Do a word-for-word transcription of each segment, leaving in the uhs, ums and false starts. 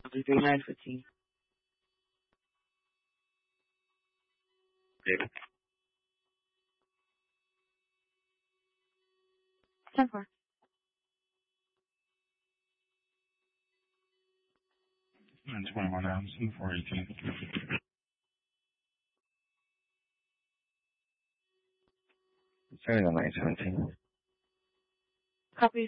three three nine fifteen. David. ten four. And twenty-one hours and four eighteen. Sorry, on nine seventeen. Copy.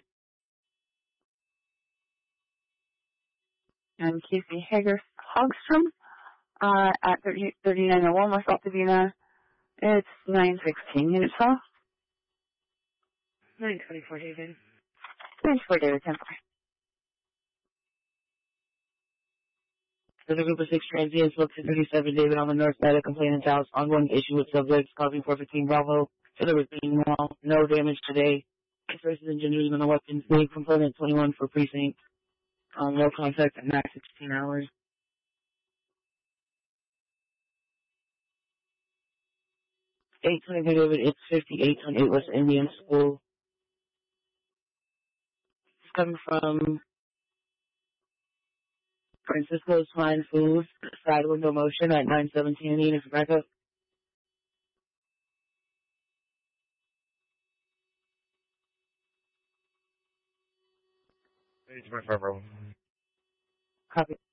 And Casey Hager Hogstrom, uh, at thirty, thirty-nine oh one West Altadena. It's nine sixteen units off. nine twenty-four, David. Thanks for David, ten four. There's a group of six transients, look to thirty-seven David on the north side of complainant's house. Ongoing issue with subjects causing four fifteen Bravo. So there was being wall. No damage today. Resources and genders on the weapons. Big component twenty-one for precinct. Um, no contact at max sixteen hours. eight twenty David, it's fifty-eight twenty-eight West Indian School. It's coming from Francisco's Fine Foods, side window motion at nine seventeen unit for backup. Eight twenty-five, Bravo. Copy.